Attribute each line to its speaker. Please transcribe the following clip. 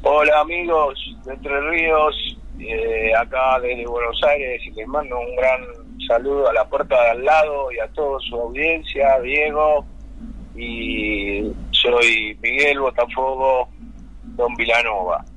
Speaker 1: Hola amigos de Entre Ríos, acá desde Buenos Aires, y les mando un gran saludo a la puerta de al lado y a toda su audiencia, Diego, y soy Miguel Botafogo Don Vilanova.